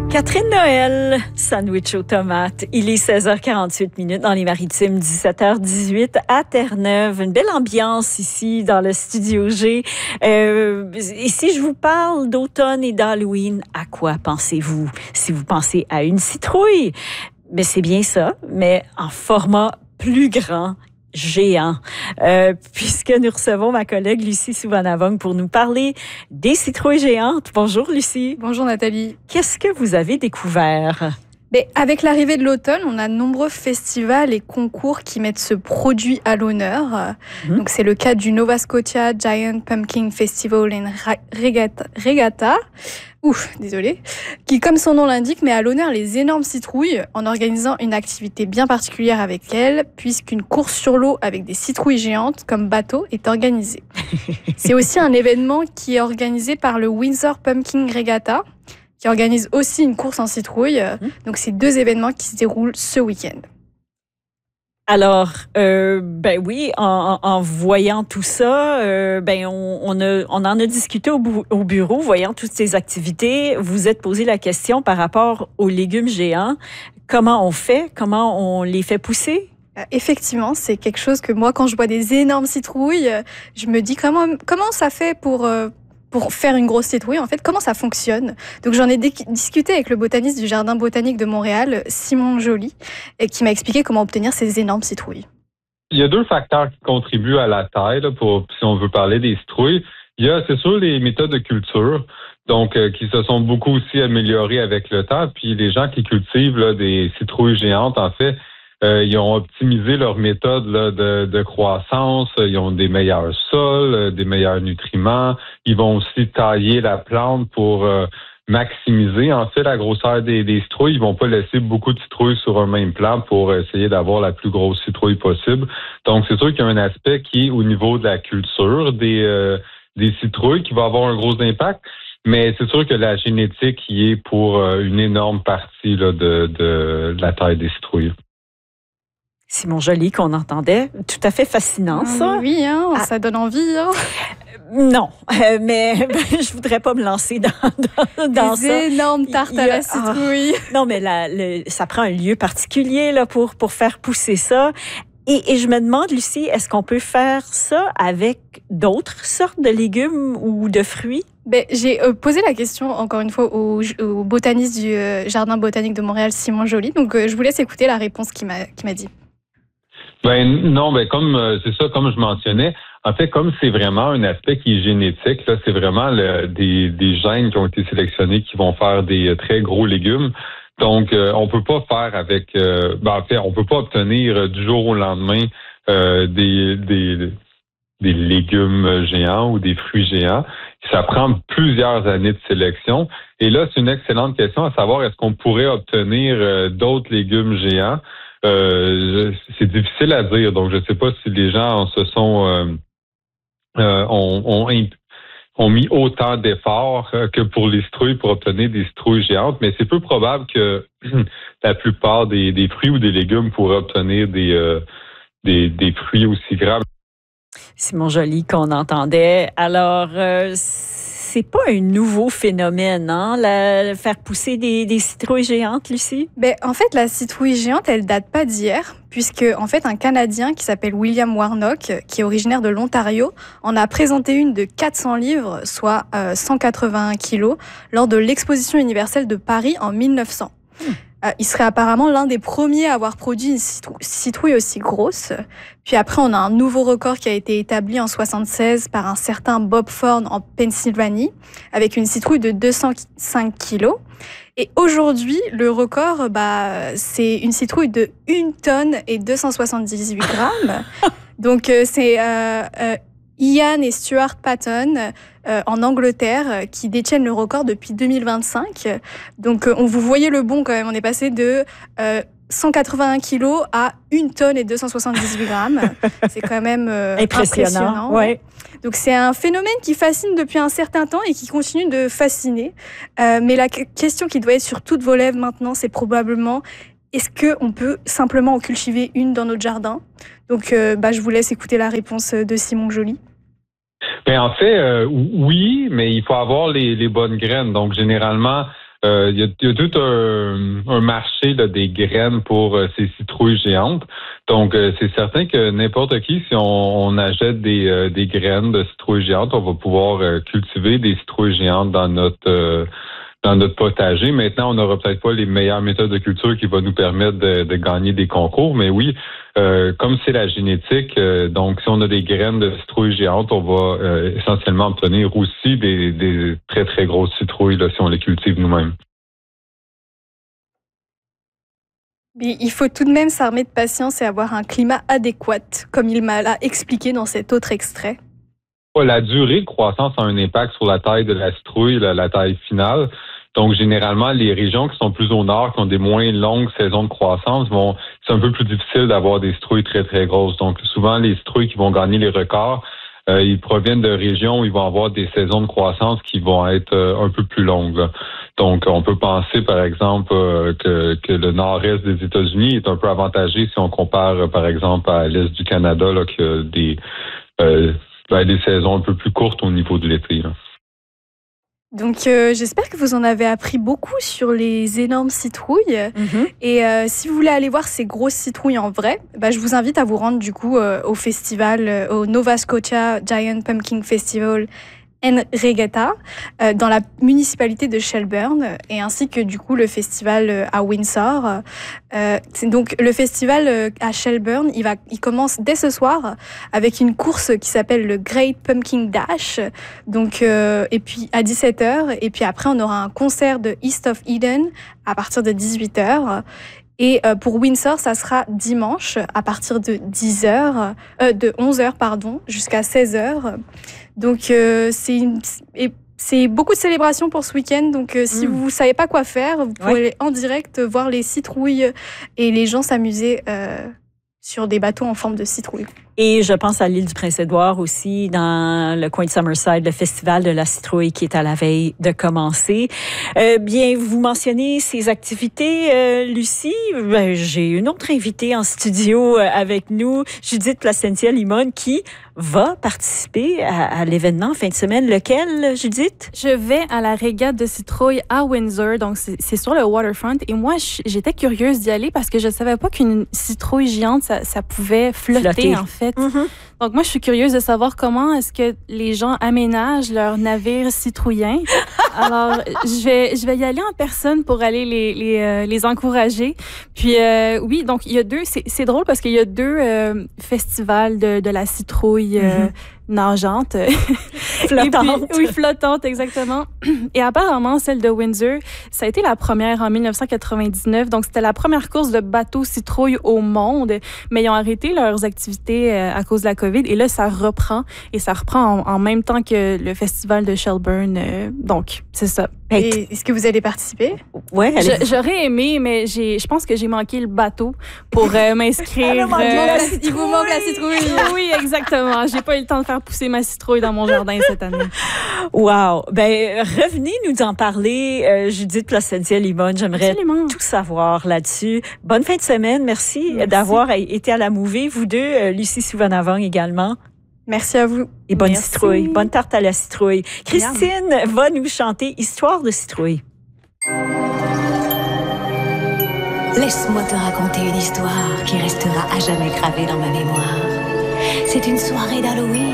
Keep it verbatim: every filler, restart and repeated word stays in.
Catherine Noël, sandwich aux tomates. Il est seize heures quarante-huit minutes dans les Maritimes, dix-sept heures dix-huit à Terre-Neuve. Une belle ambiance ici dans le Studio G. Euh, et si je vous parle d'automne et d'Halloween, à quoi pensez-vous? Si vous pensez à une citrouille, ben c'est bien ça, mais en format plus grand, géant, euh, puisque nous recevons ma collègue Lucie Souvanavong pour nous parler des citrouilles géantes. Bonjour Lucie. Bonjour Nathalie. Qu'est-ce que vous avez découvert? Mais avec l'arrivée de l'automne, on a de nombreux festivals et concours qui mettent ce produit à l'honneur. Mmh. Donc c'est le cas du Nova Scotia Giant Pumpkin Festival in Regatta, Regatta. Ouf, désolée, qui, comme son nom l'indique, met à l'honneur les énormes citrouilles en organisant une activité bien particulière avec elles, puisqu'une course sur l'eau avec des citrouilles géantes comme bateau est organisée. C'est aussi un événement qui est organisé par le Windsor Pumpkin Regatta, qui organise aussi une course en citrouille. Donc, c'est deux événements qui se déroulent ce week-end. Alors, euh, ben oui, en, en voyant tout ça, euh, ben on, on, a, on en a discuté au, au bureau, voyant toutes ces activités. Vous êtes posé la question par rapport aux légumes géants. Comment on fait? Comment on les fait pousser? Effectivement, c'est quelque chose que moi, quand je vois des énormes citrouilles, je me dis comment, comment ça fait pour... Euh, pour faire une grosse citrouille, en fait, comment ça fonctionne. Donc, j'en ai d- discuté avec le botaniste du Jardin botanique de Montréal, Simon Joly, et qui m'a expliqué comment obtenir ces énormes citrouilles. Il y a deux facteurs qui contribuent à la taille, là, pour, si on veut parler des citrouilles. Il y a, c'est sûr, les méthodes de culture, donc euh, qui se sont beaucoup aussi améliorées avec le temps. Puis les gens qui cultivent là, des citrouilles géantes, en fait, Euh, ils ont optimisé leur méthode là, de, de croissance. Ils ont des meilleurs sols, euh, des meilleurs nutriments. Ils vont aussi tailler la plante pour euh, maximiser en fait la grosseur des, des citrouilles. Ils vont pas laisser beaucoup de citrouilles sur un même plan pour essayer d'avoir la plus grosse citrouille possible. Donc c'est sûr qu'il y a un aspect qui est au niveau de la culture des, euh, des citrouilles qui va avoir un gros impact. Mais c'est sûr que la génétique y est pour euh, une énorme partie là, de, de, de la taille des citrouilles. Simon Joly qu'on entendait, tout à fait fascinant ça. Oui, hein, ah. Ça donne envie. Hein. Non, euh, mais je voudrais pas me lancer dans, dans, dans Des ça. Des énormes tartes à la citrouille. Ah, non, mais la, le, ça prend un lieu particulier là, pour, pour faire pousser ça. Et, et je me demande, Lucie, est-ce qu'on peut faire ça avec d'autres sortes de légumes ou de fruits? Ben, j'ai euh, posé la question, encore une fois, au, au botaniste du euh, Jardin botanique de Montréal, Simon Joly. Donc, euh, je vous laisse écouter la réponse qu'il m'a, qu'il m'a dit. Ben non, ben comme euh, c'est ça, comme je mentionnais, en fait, comme c'est vraiment un aspect qui est génétique, là, c'est vraiment le, des, des gènes qui ont été sélectionnés qui vont faire des très gros légumes. Donc, euh, on peut pas faire avec, euh, ben en fait, on peut pas obtenir euh, du jour au lendemain euh, des, des des légumes géants ou des fruits géants. Ça prend plusieurs années de sélection. Et là, c'est une excellente question à savoir est-ce qu'on pourrait obtenir euh, d'autres légumes géants. Euh, c'est difficile à dire, donc je ne sais pas si les gens se sont euh, euh, ont, ont, ont mis autant d'efforts que pour les citrouilles pour obtenir des citrouilles géantes, mais c'est peu probable que la plupart des, des fruits ou des légumes pourraient obtenir des, euh, des, des fruits aussi grands. Simon Joly qu'on entendait. Alors, euh, c'est pas un nouveau phénomène, hein, la, faire pousser des, des citrouilles géantes, Lucie? Ben, en fait, la citrouille géante, elle date pas d'hier, puisque en fait, un Canadien qui s'appelle William Warnock, qui est originaire de l'Ontario, en a présenté une de quatre cents livres, soit euh, cent quatre-vingt-un kilos, lors de l'exposition universelle de Paris en mille neuf cents. Hmm. Euh, il serait apparemment l'un des premiers à avoir produit une citrou- citrouille aussi grosse. Puis après, on a un nouveau record qui a été établi en soixante-seize par un certain Bob Thorne en Pennsylvanie, avec une citrouille de deux cent cinq kilos. Et aujourd'hui, le record, bah, c'est une citrouille de une tonne et deux cent soixante-dix-huit grammes. Donc, euh, c'est euh, euh, Ian et Stuart Patton euh, en Angleterre euh, qui détiennent le record depuis deux mille vingt-cinq. Donc, euh, on vous voyez le bon quand même. On est passé de euh, cent quatre-vingt-un kilos à une tonne et deux cent soixante-dix-huit grammes. C'est quand même euh, impressionnant. impressionnant ouais. Donc, c'est un phénomène qui fascine depuis un certain temps et qui continue de fasciner. Euh, mais la question qui doit être sur toutes vos lèvres maintenant, c'est probablement est-ce qu'on peut simplement en cultiver une dans notre jardin? Donc, euh, bah, je vous laisse écouter la réponse de Simon Joly. Ben en fait, euh, oui, mais il faut avoir les, les bonnes graines. Donc, généralement, euh, il y, a, il y a tout un, un marché là, des graines pour euh, ces citrouilles géantes. Donc, euh, c'est certain que n'importe qui, si on, on achète des, euh, des graines de citrouilles géantes, on va pouvoir euh, cultiver des citrouilles géantes dans notre euh, dans notre potager. Maintenant, on n'aura peut-être pas les meilleures méthodes de culture qui vont nous permettre de, de gagner des concours, mais oui, euh, comme c'est la génétique, euh, donc si on a des graines de citrouilles géantes, on va euh, essentiellement obtenir aussi des, des très, très grosses citrouilles là, si on les cultive nous-mêmes. Mais il faut tout de même s'armer de patience et avoir un climat adéquat, comme il m'a expliqué dans cet autre extrait. La durée de croissance a un impact sur la taille de la citrouille, la, la taille finale. Donc, généralement, les régions qui sont plus au nord, qui ont des moins longues saisons de croissance, vont, c'est un peu plus difficile d'avoir des citrouilles très, très grosses. Donc, souvent, les citrouilles qui vont gagner les records, euh, ils proviennent de régions où ils vont avoir des saisons de croissance qui vont être euh, un peu plus longues. Là. Donc, on peut penser, par exemple, euh, que, que le nord-est des États-Unis est un peu avantagé si on compare, euh, par exemple, à l'est du Canada, là, qui a des, euh, ben, des saisons un peu plus courtes au niveau de l'été. Là. Donc, euh, j'espère que vous en avez appris beaucoup sur les énormes citrouilles. Mm-hmm. Et euh, si vous voulez aller voir ces grosses citrouilles en vrai, bah, je vous invite à vous rendre du coup euh, au festival, euh, au Nova Scotia Giant Pumpkin Festival en Regatta, euh, dans la municipalité de Shelburne, et ainsi que du coup le festival euh, à Windsor. Euh, c'est donc le festival euh, à Shelburne, il va, il commence dès ce soir avec une course qui s'appelle le Great Pumpkin Dash. Donc euh, et puis à dix-sept heures, et puis après on aura un concert de East of Eden à partir de dix-huit heures. Et euh, pour Windsor, ça sera dimanche à partir de dix heures, euh, de onze heures pardon, jusqu'à seize heures. Donc euh, c'est, une, et c'est beaucoup de célébrations pour ce week-end. Donc euh, si mmh. vous ne savez pas quoi faire, vous pouvez ouais. aller en direct voir les citrouilles et les gens s'amuser euh, sur des bateaux en forme de citrouille. Et je pense à l'île du Prince-Édouard aussi, dans le coin de Summerside, le festival de la citrouille qui est à la veille de commencer. Euh, bien, vous mentionnez ces activités, euh, Lucie. Ben, j'ai une autre invitée en studio avec nous, Judith Placentia-Limon, qui va participer à, à l'événement en fin de semaine. Lequel, Judith? Je vais à la régate de citrouille à Windsor, donc c'est, c'est sur le waterfront. Et moi, j'étais curieuse d'y aller parce que je ne savais pas qu'une citrouille géante, ça, ça pouvait flotter, flotter. en fait. Mm-hmm. Donc moi, je suis curieuse de savoir comment est-ce que les gens aménagent leur navire citrouillen. Alors, je vais, je vais y aller en personne pour aller les, les, euh, les encourager. Puis euh, oui, donc il y a deux, c'est, c'est drôle parce qu'il y a deux euh, festivals de, de la citrouille euh, mm-hmm. nageante. Flottante. Puis, oui, flottante, exactement. Et apparemment, celle de Windsor, ça a été la première en dix-neuf cent quatre-vingt-dix-neuf. Donc, c'était la première course de bateaux citrouilles au monde. Mais ils ont arrêté leurs activités euh, à cause de la COVID. Et là, ça reprend. Et ça reprend en, en même temps que le festival de Shelburne. Euh, donc, c'est ça. Et est-ce que vous allez participer? Ouais, je, j'aurais aimé, mais j'ai, je pense que j'ai manqué le bateau pour euh, m'inscrire. Euh, il vous manque la citrouille. Oui, exactement. J'ai pas eu le temps de faire pousser ma citrouille dans mon jardin cette année. Wow. Ben, revenez nous en parler, euh, Judith Placentia-Limon. J'aimerais Absolument. tout savoir là-dessus. Bonne fin de semaine. Merci, Merci. d'avoir été à la Mouvée. Vous deux, euh, Lucie Souvanavang également. Merci à vous. Et bonne Merci. citrouille. Bonne tarte à la citrouille. Christine Miam. va nous chanter Histoire de citrouille. Laisse-moi te raconter une histoire qui restera à jamais gravée dans ma mémoire. C'est une soirée d'Halloween.